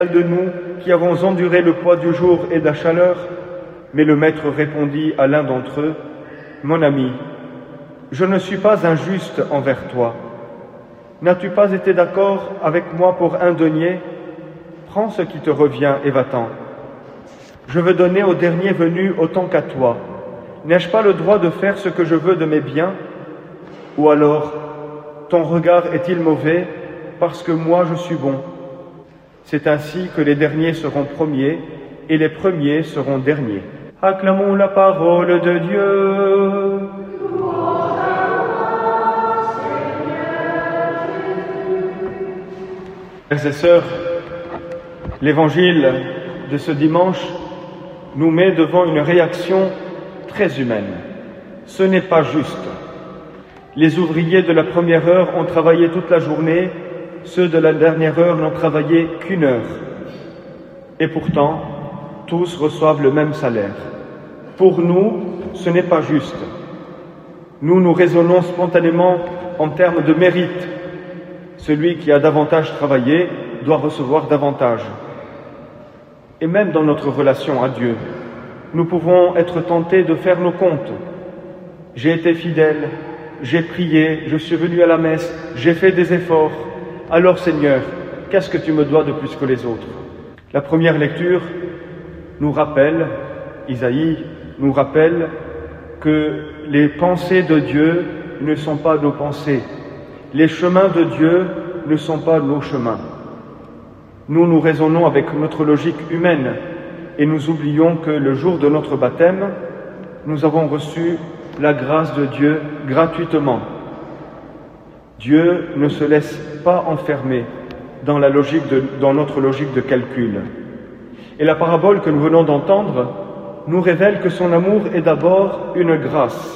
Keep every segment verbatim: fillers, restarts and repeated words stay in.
de nous qui avons enduré le poids du jour et de la chaleur. Mais le maître répondit à l'un d'entre eux, « Mon ami, je ne suis pas injuste envers toi. N'as-tu pas été d'accord avec moi pour un denier? Prends ce qui te revient et va-t'en. Je veux donner au dernier venu autant qu'à toi. N'ai-je pas le droit de faire ce que je veux de mes biens? Ou alors, ton regard est-il mauvais parce que moi je suis bon? C'est ainsi que les derniers seront premiers et les premiers seront derniers. » Acclamons la parole de Dieu. Frères et sœurs, l'évangile de ce dimanche nous met devant une réaction très humaine. Ce n'est pas juste. Les ouvriers de la première heure ont travaillé toute la journée, ceux de la dernière heure n'ont travaillé qu'une heure. Et pourtant, tous reçoivent le même salaire. Pour nous, ce n'est pas juste. Nous, nous raisonnons spontanément en termes de mérite. Celui qui a davantage travaillé doit recevoir davantage. Et même dans notre relation à Dieu, nous pouvons être tentés de faire nos comptes. J'ai été fidèle, j'ai prié, je suis venu à la messe, j'ai fait des efforts. Alors Seigneur, qu'est-ce que tu me dois de plus que les autres? La première lecture nous rappelle, Isaïe nous rappelle que les pensées de Dieu ne sont pas nos pensées. Les chemins de Dieu ne sont pas nos chemins. Nous, nous raisonnons avec notre logique humaine et nous oublions que le jour de notre baptême, nous avons reçu la grâce de Dieu gratuitement. Dieu ne se laisse pas enfermer dans, la logique de, dans notre logique de calcul. Et la parabole que nous venons d'entendre nous révèle que son amour est d'abord une grâce.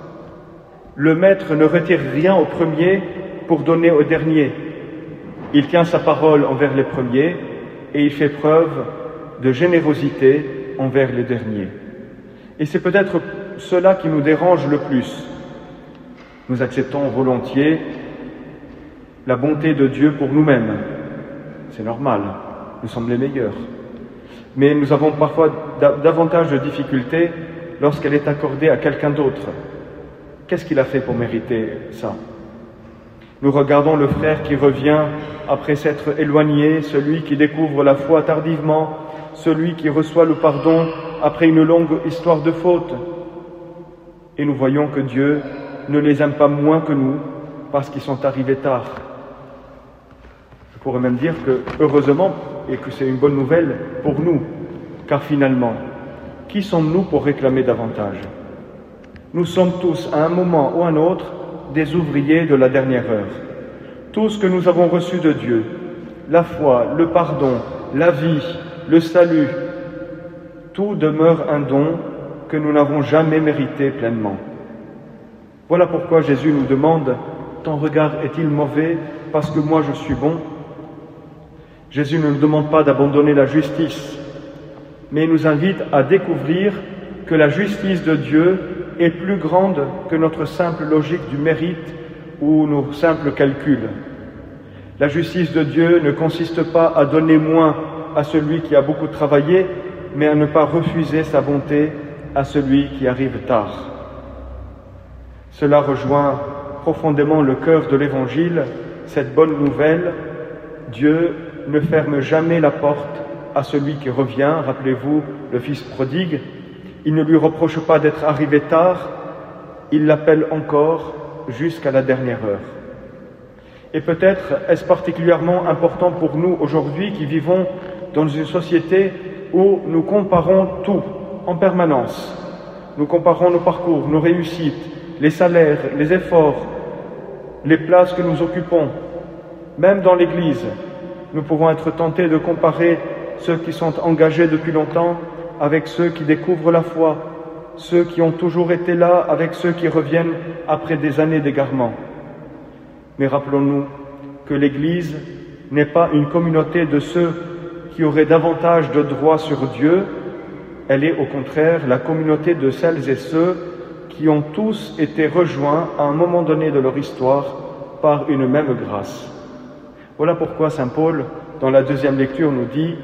Le maître ne retire rien au premier pour donner au dernier. Il tient sa parole envers les premiers et il fait preuve de générosité envers les derniers. Et c'est peut-être cela qui nous dérange le plus. Nous acceptons volontiers la bonté de Dieu pour nous-mêmes. C'est normal, nous sommes les meilleurs. Mais nous avons parfois davantage de difficultés lorsqu'elle est accordée à quelqu'un d'autre. Qu'est-ce qu'il a fait pour mériter ça? Nous regardons le frère qui revient après s'être éloigné, celui qui découvre la foi tardivement, celui qui reçoit le pardon après une longue histoire de faute. Et nous voyons que Dieu ne les aime pas moins que nous parce qu'ils sont arrivés tard. Je pourrais même dire que, heureusement, et que c'est une bonne nouvelle pour nous, car finalement, qui sommes-nous pour réclamer davantage? Nous sommes tous, à un moment ou à un autre, des ouvriers de la dernière heure. Tout ce que nous avons reçu de Dieu, la foi, le pardon, la vie, le salut, tout demeure un don que nous n'avons jamais mérité pleinement. Voilà pourquoi Jésus nous demande « Ton regard est-il mauvais parce que moi je suis bon ?» Jésus ne nous demande pas d'abandonner la justice, mais il nous invite à découvrir que la justice de Dieu est plus grande que notre simple logique du mérite ou nos simples calculs. La justice de Dieu ne consiste pas à donner moins à celui qui a beaucoup travaillé, mais à ne pas refuser sa bonté à celui qui arrive tard. Cela rejoint profondément le cœur de l'Évangile, cette bonne nouvelle. Dieu ne ferme jamais la porte à celui qui revient. Rappelez-vous le fils prodigue. Il ne lui reproche pas d'être arrivé tard, il l'appelle encore jusqu'à la dernière heure. Et peut-être est-ce particulièrement important pour nous aujourd'hui qui vivons dans une société où nous comparons tout en permanence. Nous comparons nos parcours, nos réussites, les salaires, les efforts, les places que nous occupons. Même dans l'Église, nous pouvons être tentés de comparer ceux qui sont engagés depuis longtemps avec ceux qui découvrent la foi, ceux qui ont toujours été là avec ceux qui reviennent après des années d'égarement. Mais rappelons-nous que l'Église n'est pas une communauté de ceux qui auraient davantage de droits sur Dieu, elle est au contraire la communauté de celles et ceux qui ont tous été rejoints à un moment donné de leur histoire par une même grâce. Voilà pourquoi Saint Paul, dans la deuxième lecture, nous dit